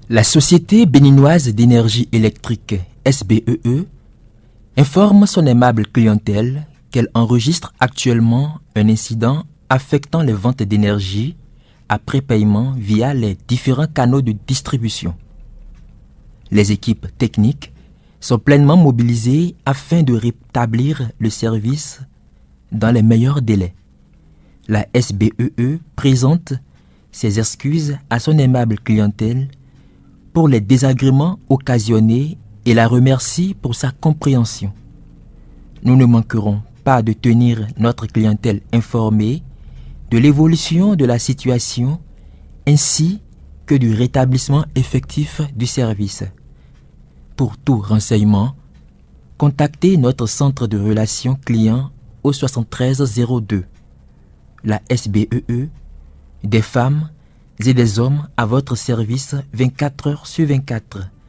La Société béninoise d'énergie électrique SBEE informe son aimable clientèle qu'elle enregistre actuellement un incident affectant les ventes d'énergie après paiement via les différents canaux de distribution. Les équipes techniques sont pleinement mobilisées afin de rétablir le service dans les meilleurs délais. La SBEE présente ses excuses à son aimable clientèle pour les désagréments occasionnés et la remercie pour sa compréhension. Nous ne manquerons pas de tenir notre clientèle informée de l'évolution de la situation ainsi que du rétablissement effectif du service. Pour tout renseignement, contactez notre centre de relations clients au 7302. La SBEE, des femmes et des hommes à votre service 24 heures sur 24.